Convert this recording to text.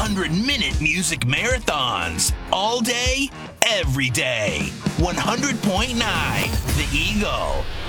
100-minute music marathons. All day, every day. 100.9 The Eagle.